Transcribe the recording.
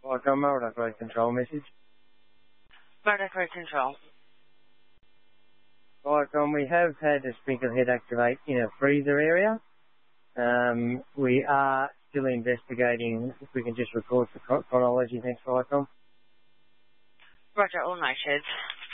Vicom, Motor Road Control message. Motor Road Control. Vicom, we have had a sprinkler head activate in a freezer area. We are still investigating. If we can just record for chronology. Thanks, Vicom. Roger, all noted.